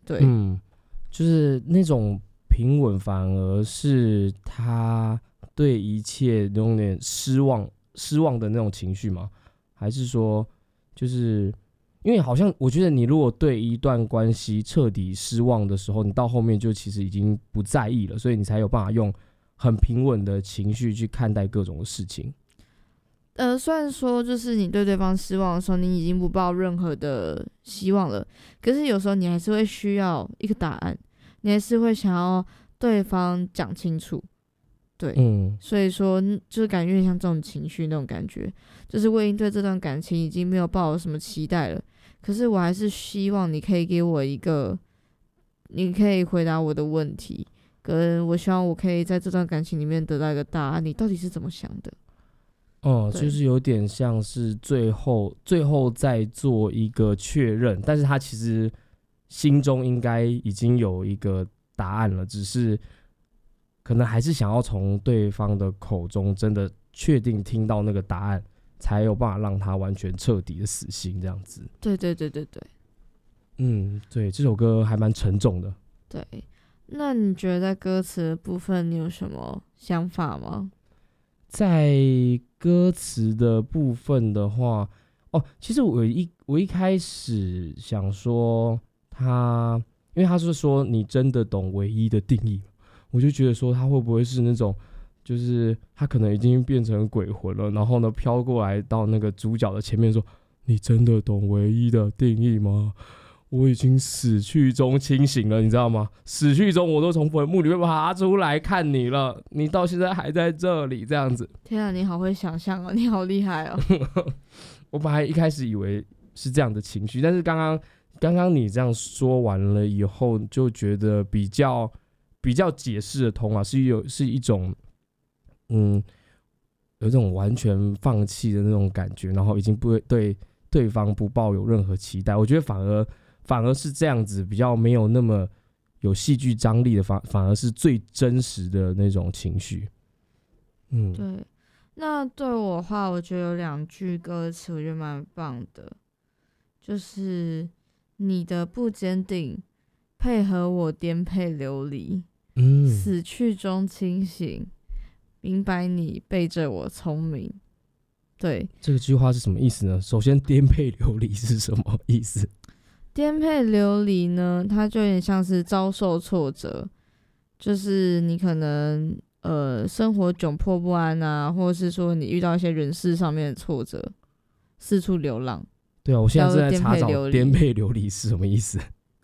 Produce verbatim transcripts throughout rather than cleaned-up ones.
对， 嗯，就是那种平稳，反而是他对一切有点失望、失望的那种情绪吗？还是说，就是因为好像我觉得你如果对一段关系彻底失望的时候，你到后面就其实已经不在意了，所以你才有办法用很平稳的情绪去看待各种的事情。 呃，虽然说就是你对对方失望的时候，你已经不抱任何的希望了，可是有时候你还是会需要一个答案，你还是会想要对方讲清楚。对， 嗯所以说就是感觉有点像这种情绪那种感觉，就是我已经对这段感情已经没有抱有什么期待了，可是我还是希望你可以给我一个，你可以回答我的问题，跟我希望我可以在这段感情里面得到一个答案，你到底是怎么想的？ 哦、 对就是有点像是最后最后再做一个确认，但是他其实心中应该已经有一个答案了，只是可能还是想要从对方的口中真的确定听到那个答案，才有办法让他完全彻底的死心这样子。 对对对对对嗯，对，这首歌还蛮沉重的。 对。那你觉得在歌词的部分，你有什么想法吗？ 在歌词的部分的话，哦，其实我一我一开始想说他，因为他是说你真的懂唯一的定义，我就觉得说他会不会是那种，就是他可能已经变成鬼魂了，然后呢飘过来到那个主角的前面说，你真的懂唯一的定义吗？我已经死去中清醒了，你知道吗？死去中我都从坟墓里面爬出来看你了，你到现在还在这里，这样子。 天啊，你好会想象哦，你好厉害哦。 我本来一开始以为是这样的情绪，但是刚刚刚刚你这样说完了以后，就觉得比较比较解释得通啊，是有是一种嗯，有一种完全放弃的那种感觉，然后已经不对对方不抱有任何期待。我觉得反而反而是这样子，比较没有那么有戏剧张力的，反反而是最真实的那种情绪。嗯， 对，那对我的话，我觉得有两句歌词，我觉得蛮棒的，就是你的不坚定，配合我颠沛流离， 嗯， 死去中清醒，明白你背着我聪明。对， 这个句话是什么意思呢？首先，颠沛流离是什么意思？ 颠沛流离呢，它就有点像是遭受挫折，就是你可能呃生活窘迫不安啊，或者是说你遇到一些人事上面的挫折，四处流浪。 对啊，我现在正在查找叫做颠颠沛流离是什么意思。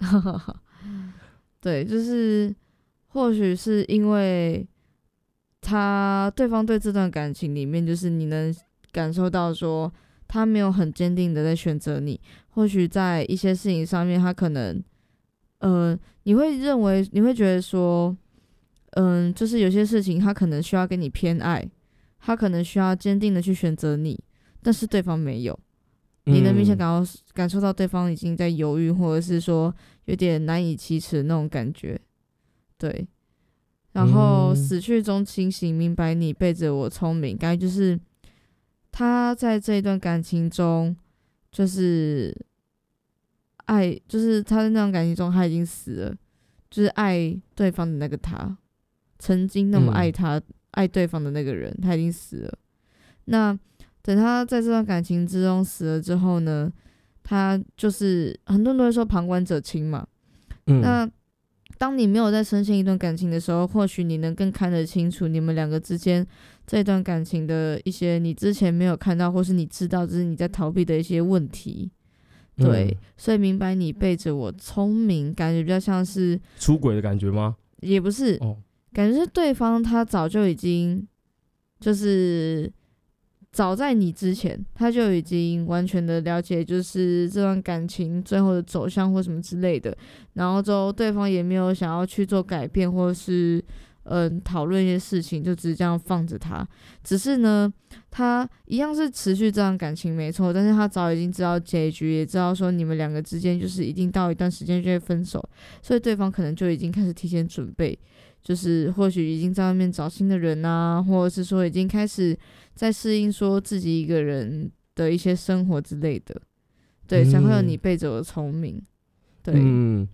对，就是或许是因为他对方对这段感情里面，就是你能感受到说他没有很坚定的在选择你，或许在一些事情上面，他可能呃，你会认为你会觉得说，嗯，就是有些事情他可能需要跟你偏爱，他可能需要坚定的去选择你，但是对方没有。你能明显感到感受到对方已经在犹豫，或者是说有点难以启齿的那种感觉，对。然后死去中清醒，明白你背着我聪明，感觉就是他在这一段感情中，就是爱，就是他在那段感情中他已经死了，就是爱对方的那个他，曾经那么爱他、嗯、爱对方的那个人，他已经死了。那等他在这段感情之中死了之后呢，他就是很多人都会说旁观者清嘛。嗯、那当你没有在深陷一段感情的时候，或许你能更看得清楚你们两个之间这段感情的一些你之前没有看到，或是你知道这是你在逃避的一些问题。对、嗯，所以明白你背着我聪明，感觉比较像是出轨的感觉吗？ 也不是、哦、感觉是对方他早就已经就是早在你之前，他就已经完全的了解，就是这段感情最后的走向或什么之类的。然后之后对方也没有想要去做改变，或是嗯讨论一些事情，就只是这样放着他。只是呢，他一样是持续这段感情没错，但是他早已经知道结局，也知道说你们两个之间就是一定到一段时间就会分手，所以对方可能就已经开始提前准备。就是或许已经在外面找新的人啊，或者是说已经开始在适应说自己一个人的一些生活之类的，对，嗯、才会有你背着我聪明。对， 嗯，